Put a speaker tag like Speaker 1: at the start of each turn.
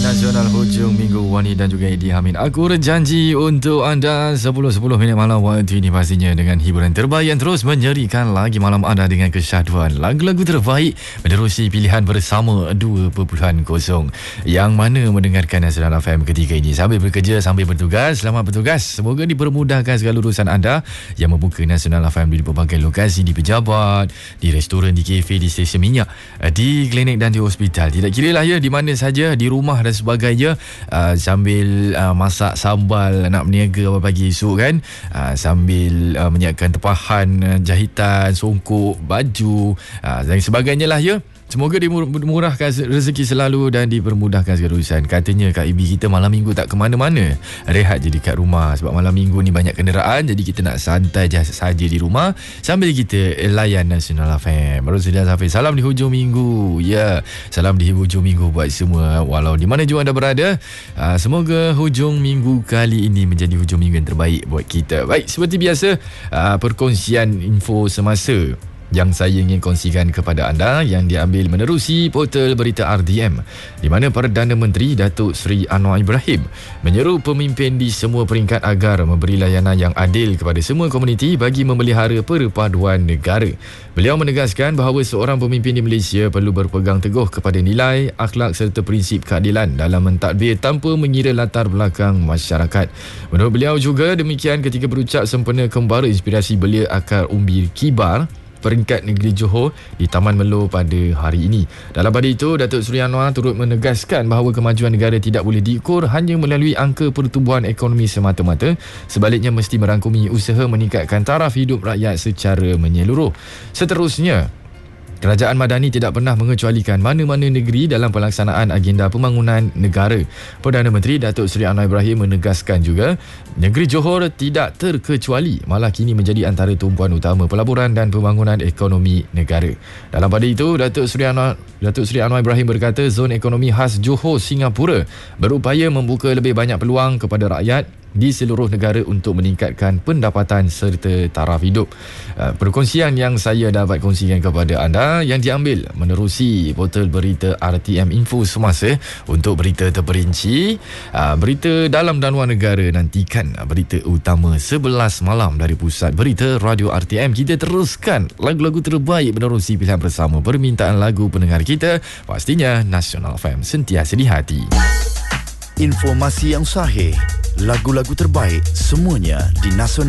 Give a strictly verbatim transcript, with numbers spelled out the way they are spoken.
Speaker 1: Nasional hujung minggu, Wani dan juga Eddie Hamid. Aku berjanji untuk anda sepuluh sepuluh minit malam waktu ini pastinya dengan hiburan terbaik yang terus menyerikan lagi malam anda dengan kesyahduan lagu-lagu terbaik menerusi pilihan bersama dua perpuluhan kosong yang mana mendengarkan Nasional F M ketika ini sambil bekerja, sambil bertugas. Selamat bertugas, semoga dipermudahkan segala urusan anda yang membuka Nasional F M di berbagai lokasi, di pejabat, di restoran, di kafe, di stesen minyak, di klinik dan di hospital. Tidak kira lah ya, di mana saja, di rumah dan sebagainya, uh, sambil uh, masak sambal nak berniaga pagi esok kan, uh, sambil uh, menyiapkan tepahan, uh, jahitan, songkok, baju uh, dan sebagainya lah ya. Semoga dimurahkan rezeki selalu dan dipermudahkan segala urusan. Katanya Kak Ibi kita malam minggu tak ke mana-mana, rehat je dekat rumah sebab malam minggu ni banyak kenderaan, jadi kita nak santai je saja di rumah sambil kita layan Nasional F M. Baru sudah sampai. Salam di hujung minggu. Ya, salam di hujung minggu buat semua walau di mana juga anda berada. Uh, semoga hujung minggu kali ini menjadi hujung minggu yang terbaik buat kita. Baik, seperti biasa, uh, perkongsian info semasa yang saya ingin kongsikan kepada anda yang diambil menerusi portal berita R D M, di mana Perdana Menteri Datuk Seri Anwar Ibrahim menyeru pemimpin di semua peringkat agar memberi layanan yang adil kepada semua komuniti bagi memelihara perpaduan negara. Beliau menegaskan bahawa seorang pemimpin di Malaysia perlu berpegang teguh kepada nilai, akhlak serta prinsip keadilan dalam mentadbir tanpa mengira latar belakang masyarakat. Menurut beliau juga demikian ketika berucap sempena kembara inspirasi belia akar umbi kibar peringkat negeri Johor di Taman Melo pada hari ini. Dalam pada itu, Datuk Seri Anwar turut menegaskan bahawa kemajuan negara tidak boleh diukur hanya melalui angka pertumbuhan ekonomi semata-mata, sebaliknya mesti merangkumi usaha meningkatkan taraf hidup rakyat secara menyeluruh. Seterusnya, Kerajaan Madani tidak pernah mengecualikan mana-mana negeri dalam pelaksanaan agenda pembangunan negara. Perdana Menteri Datuk Seri Anwar Ibrahim menegaskan juga negeri Johor tidak terkecuali, malah kini menjadi antara tumpuan utama pelaburan dan pembangunan ekonomi negara. Dalam pada itu, Datuk Seri Anwar, Datuk Seri Anwar Ibrahim berkata zon ekonomi khas Johor Singapura berupaya membuka lebih banyak peluang kepada rakyat di seluruh negara untuk meningkatkan pendapatan serta taraf hidup. Uh, perkongsian yang saya dapat kongsikan kepada anda yang diambil menerusi portal berita R T M Info Semasa. Untuk berita terperinci, uh, berita dalam dan luar negara, nantikan berita utama sebelas malam dari Pusat Berita Radio R T M. Kita teruskan lagu-lagu terbaik menerusi pilihan bersama permintaan lagu pendengar kita. Pastinya Nasional F M sentiasa di hati.
Speaker 2: Informasi yang sahih, lagu-lagu terbaik, semuanya di Nasional